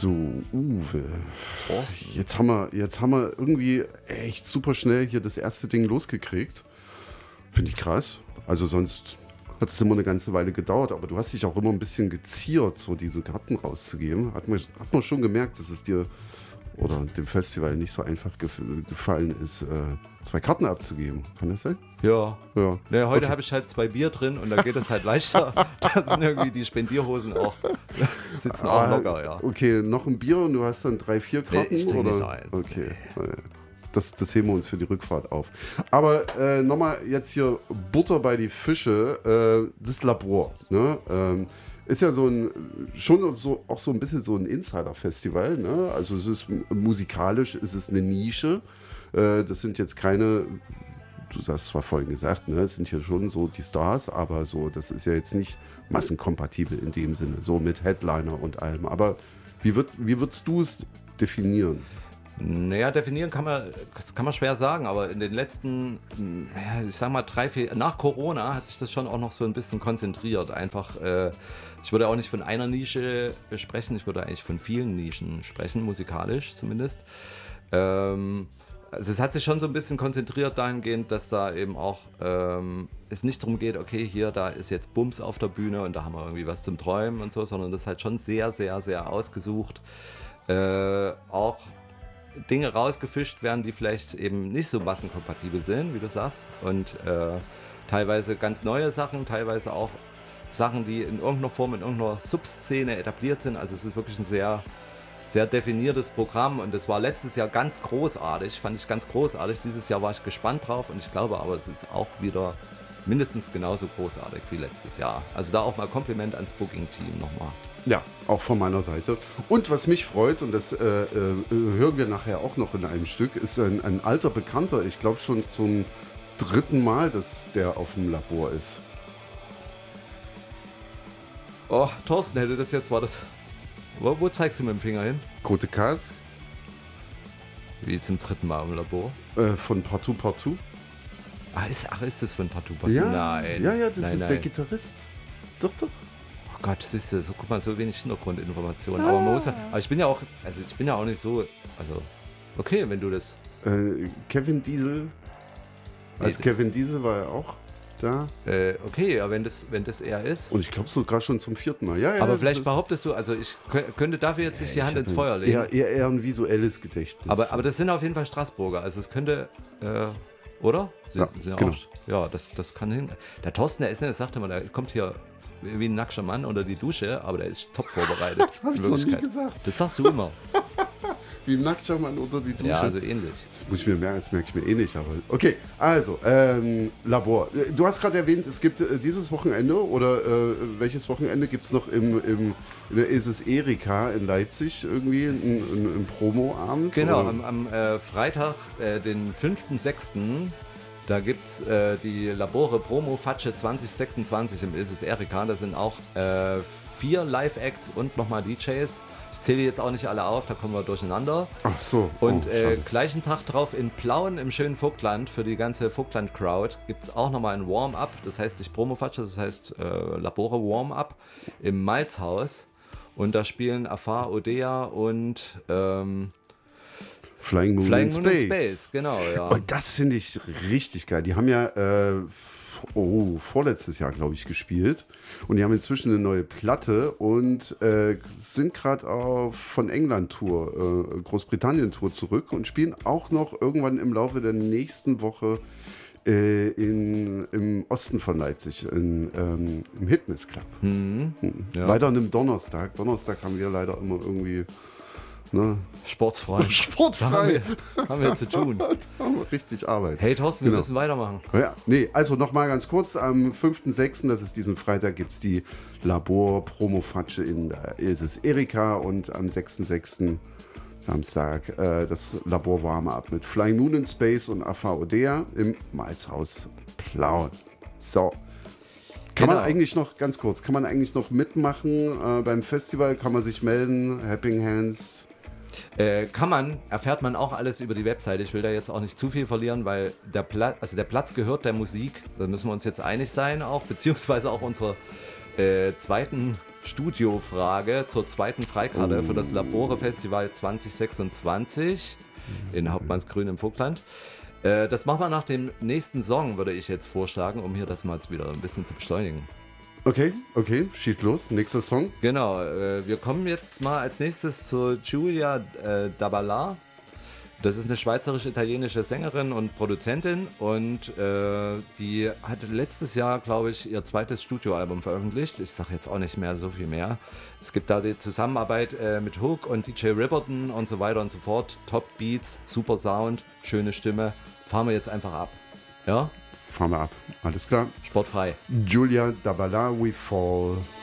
So, Uwe. Thorsten. Jetzt haben wir irgendwie echt super schnell hier das erste Ding losgekriegt. Finde ich krass. Also sonst hat es immer eine ganze Weile gedauert, aber du hast dich auch immer ein bisschen geziert, so diese Karten rauszugeben. Hat man schon gemerkt, dass es dir oder dem Festival nicht so einfach gefallen ist, 2 Karten abzugeben. Kann das sein? Ja. Ja. Ne, heute habe ich halt 2 Bier drin und da geht es halt leichter. Da sind irgendwie die Spendierhosen auch, sitzen auch locker, ja. Okay, noch ein Bier und du hast dann 3, 4 Karten? Nee, ich trinke oder? nicht eins. Okay. Das heben wir uns für die Rückfahrt auf. Aber nochmal jetzt hier Butter bei die Fische, das Labor. Ne? Ist ja auch so ein bisschen so ein Insider-Festival. Ne? Also es ist musikalisch, es ist eine Nische. Das sind jetzt keine, du hast zwar vorhin gesagt, ne, es sind hier schon so die Stars, aber so, das ist ja jetzt nicht massenkompatibel in dem Sinne, so mit Headliner und allem. Aber wie würdest du es definieren? Naja, definieren kann man schwer sagen, aber in den letzten, ich sag mal 3, 4, nach Corona hat sich das schon auch noch so ein bisschen konzentriert. Einfach, ich würde auch nicht von einer Nische sprechen, ich würde eigentlich von vielen Nischen sprechen, musikalisch zumindest. Also es hat sich schon so ein bisschen konzentriert dahingehend, dass da eben auch es nicht darum geht, okay, da ist jetzt Bums auf der Bühne und da haben wir irgendwie was zum Träumen und so, sondern das ist halt schon sehr, sehr, sehr ausgesucht. Auch Dinge rausgefischt werden, die vielleicht eben nicht so massenkompatibel sind, wie du sagst. Und teilweise ganz neue Sachen, teilweise auch Sachen, die in irgendeiner Form, in irgendeiner Subszene etabliert sind. Also es ist wirklich ein sehr, sehr definiertes Programm und das war letztes Jahr ganz großartig, fand ich ganz großartig. Dieses Jahr war ich gespannt drauf und ich glaube aber, es ist auch wieder mindestens genauso großartig wie letztes Jahr. Also da auch mal Kompliment ans Booking-Team nochmal. Ja, auch von meiner Seite. Und was mich freut, und das hören wir nachher auch noch in einem Stück, ist ein alter Bekannter, ich glaube schon zum 3. Mal, dass der auf dem Labor ist. Oh, Thorsten hätte das jetzt, war das... Wo zeigst du mit dem Finger hin? Côte Cas. Wie zum 3. Mal im Labor? Von Partout Partout. Ist das von Partout Partout? Ja, Nein. ja, das nein, ist nein. der Gitarrist. Doch. Oh Gott, siehst du, guck mal, so wenig Hintergrundinformationen. Aber man muss aber ich bin ja auch nicht so, also, okay, wenn du das... Kevin Diesel. Als Kevin Diesel war er auch da. Okay, ja, wenn das er ist. Und ich glaube sogar schon zum 4. Mal. Ja, aber vielleicht behauptest du, also ich könnte dafür jetzt nicht die Hand ins Feuer legen. Eher ein visuelles Gedächtnis. Aber das sind auf jeden Fall Straßburger, also es könnte, oder? Ja, genau. Ja, das kann hin. Der Thorsten, der sagte mal, der kommt hier wie ein nackter Mann unter die Dusche, aber der ist top vorbereitet. Das habe ich noch nie gesagt. Das sagst du immer. Wie ein nackter Mann unter die Dusche. Ja, also ähnlich. Das muss ich mir merken, das merke ich mir eh nicht. Aber okay, also, Labor. Du hast gerade erwähnt, es gibt dieses Wochenende oder welches Wochenende gibt es noch in der ISIS Erika in Leipzig irgendwie ein Promo-Abend? Genau, am Freitag, den 5.6., da gibt es die Labore Promo Fatsche 2026 im ISIS Erika. Da sind auch 4 Live-Acts und nochmal DJs. Ich zähle jetzt auch nicht alle auf, da kommen wir durcheinander. Ach so. Und gleichen Tag drauf in Plauen im schönen Vogtland, für die ganze Vogtland-Crowd, gibt es auch nochmal ein Warm-Up. Das heißt nicht Promo-Fatsche, das heißt Labore Warm-Up im Malzhaus. Und da spielen Afar, Odea und Flying Moon in Space. Genau, ja. Und das finde ich richtig geil. Die haben ja vorletztes Jahr, glaube ich, gespielt. Und die haben inzwischen eine neue Platte und sind gerade auf von England-Tour, Großbritannien-Tour zurück und spielen auch noch irgendwann im Laufe der nächsten Woche im Osten von Leipzig, im Hitness Club. Ja. Leider an einem Donnerstag. Donnerstag haben wir leider immer irgendwie... Ne? Sportfrei. Sportfrei. Haben wir zu tun. Da haben wir richtig Arbeit. Hey Thorsten, wir müssen weitermachen. Ja, nee, also nochmal ganz kurz, am 5.6., das ist diesen Freitag, gibt es die Labor-Promo-Fatsche in der ISIS Erika und am 6.6. Samstag das Labor Warm-Up mit Flying Moon in Space und Afar Odea im Malzhaus Plauen. So. Kann man eigentlich noch, ganz kurz, kann man eigentlich noch mitmachen beim Festival? Kann man sich melden? Helping Hands? Erfährt man auch alles über die Webseite. Ich will da jetzt auch nicht zu viel verlieren, weil der Platz gehört der Musik. Da müssen wir uns jetzt einig sein auch, beziehungsweise auch unserer zweiten Studiofrage zur zweiten Freikarte für das Labore Festival 2026 in Hauptmannsgrün im Vogtland. Das machen wir nach dem nächsten Song, würde ich jetzt vorschlagen, um hier das mal wieder ein bisschen zu beschleunigen. Okay, schieß los. Nächster Song. Genau, wir kommen jetzt mal als nächstes zu Giulia Dabala. Das ist eine schweizerisch-italienische Sängerin und Produzentin und die hat letztes Jahr, glaube ich, ihr zweites Studioalbum veröffentlicht. Ich sage jetzt auch nicht mehr so viel mehr. Es gibt da die Zusammenarbeit mit Hook und DJ Ripperton und so weiter und so fort. Top Beats, super Sound, schöne Stimme. Fahren wir jetzt einfach ab. Ja? Fahren wir ab. Alles klar. Sportfrei. Giulia Dabala, We Fall.